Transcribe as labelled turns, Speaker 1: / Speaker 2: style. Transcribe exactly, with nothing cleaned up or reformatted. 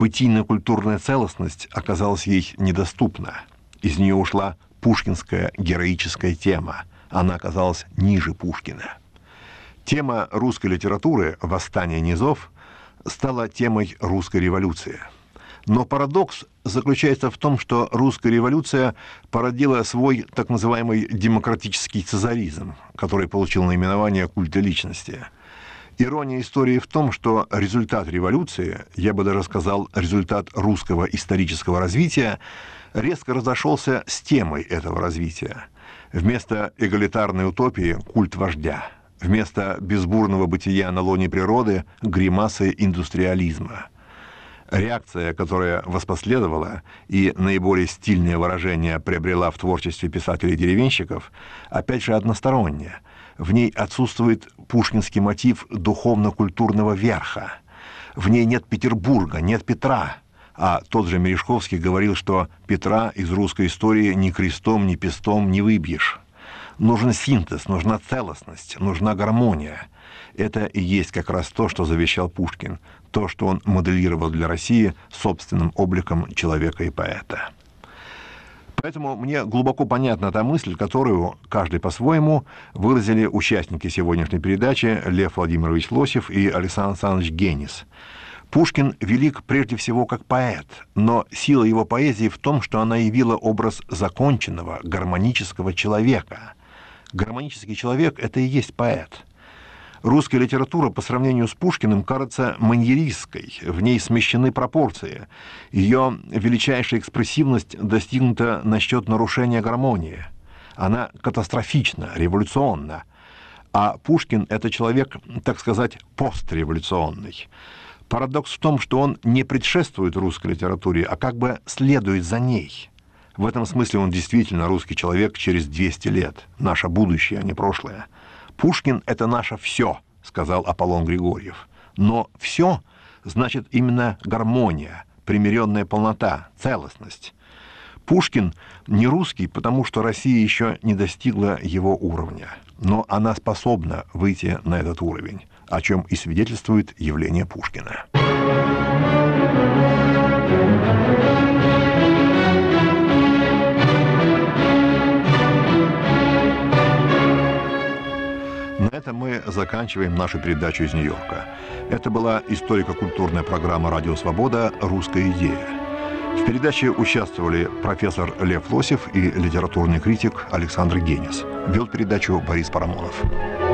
Speaker 1: Бытийно-культурная целостность оказалась ей недоступна. Из нее ушла пушкинская героическая тема. Она оказалась ниже Пушкина. Тема русской литературы «Восстание низов» стала темой русской революции. Но парадокс заключается в том, что русская революция породила свой так называемый демократический цезаризм, который получил наименование культа личности. Ирония истории в том, что результат революции, я бы даже сказал, результат русского исторического развития, резко разошелся с темой этого развития. Вместо эгалитарной утопии – культ вождя. Вместо безбурного бытия на лоне природы – гримасы индустриализма. Реакция, которая воспоследовала и наиболее стильное выражение приобрела в творчестве писателей-деревенщиков, опять же односторонняя. В ней отсутствует пушкинский мотив духовно-культурного верха. В ней нет Петербурга, нет Петра. А тот же Мережковский говорил, что Петра из русской истории ни крестом, ни пестом не выбьешь. Нужен синтез, нужна целостность, нужна гармония. Это и есть как раз то, что завещал Пушкин, то, что он моделировал для России собственным обликом человека и поэта. Поэтому мне глубоко понятна та мысль, которую каждый по-своему выразили участники сегодняшней передачи Лев Владимирович Лосев и Александр Александрович Генис. Пушкин велик прежде всего как поэт, но сила его поэзии в том, что она явила образ законченного, гармонического человека. Гармонический человек – это и есть поэт. Русская литература по сравнению с Пушкиным кажется маньеристской, в ней смещены пропорции. Ее величайшая экспрессивность достигнута насчет нарушения гармонии. Она катастрофична, революционна. А Пушкин – это человек, так сказать, постреволюционный. Парадокс в том, что он не предшествует русской литературе, а как бы следует за ней. В этом смысле он действительно русский человек через двести лет, наше будущее, а не прошлое. «Пушкин – это наше все», – сказал Аполлон Григорьев. Но «все» значит именно гармония, примиренная полнота, целостность. Пушкин не русский, потому что Россия еще не достигла его уровня. Но она способна выйти на этот уровень, о чем и свидетельствует явление Пушкина. На этом мы заканчиваем нашу передачу из Нью-Йорка. Это была историко-культурная программа «Радио Свобода. Русская идея». В передаче участвовали профессор Лев Лосев и литературный критик Александр Генис. Вел передачу Борис Парамонов.